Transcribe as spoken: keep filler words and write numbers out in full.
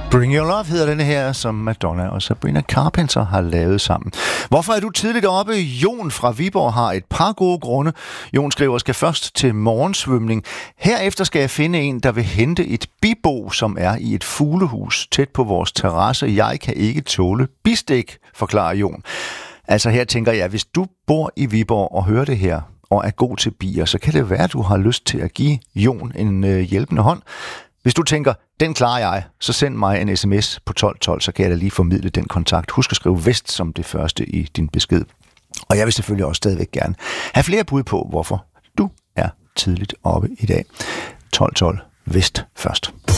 Bring Your Love hedder denne her, som Madonna og Sabrina Carpenter har lavet sammen. Hvorfor er du tidligt oppe? Jon fra Viborg har et par gode grunde. Jon skriver, skal først til morgensvømning. Herefter skal jeg finde en, der vil hente et bibo, som er i et fuglehus tæt på vores terrasse. Jeg kan ikke tåle bistik, forklarer Jon. Altså her tænker jeg, hvis du bor i Viborg og hører det her, og er god til bier, så kan det være, at du har lyst til at give Jon en øh, hjælpende hånd. Hvis du tænker, den klarer jeg, så send mig en sms på tolv tolv, så kan jeg da lige formidle den kontakt. Husk at skrive vest som det første i din besked. Og jeg vil selvfølgelig også stadigvæk gerne have flere bud på, hvorfor du er tidligt oppe i dag. tolv tolv, vest først.